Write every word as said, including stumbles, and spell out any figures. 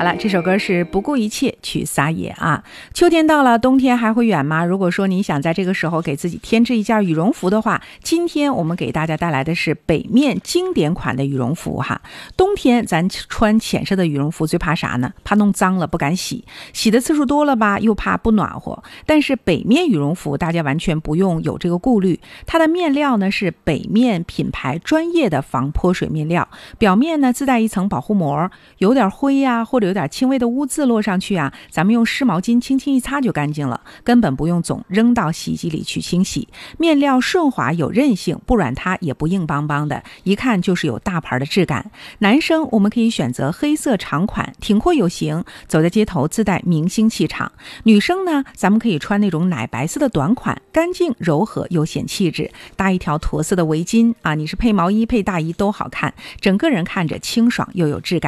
好了，这首歌是不顾一切去撒野啊。秋天到了，冬天还会远吗？如果说你想在这个时候给自己添置一件羽绒服的话，今天我们给大家带来的是北面经典款的羽绒服哈。冬天咱穿浅色的羽绒服最怕啥呢？怕弄脏了不敢洗，洗的次数多了吧又怕不暖和。但是北面羽绒服大家完全不用有这个顾虑，它的面料呢是北面品牌专业的防泼水面料，表面呢自带一层保护膜，有点灰呀、啊、或者有点轻微的污渍落上去啊，咱们用湿毛巾轻轻一擦就干净了，根本不用总扔到洗衣机里去清洗。面料顺滑有韧性，不软塌也不硬邦邦的，一看就是有大牌的质感。男生我们可以选择黑色长款，挺阔有型，走在街头自带明星气场。女生呢，咱们可以穿那种奶白色的短款，干净柔和又显气质，搭一条驼色的围巾啊，你是配毛衣配大衣都好看，整个人看着清爽又有质感。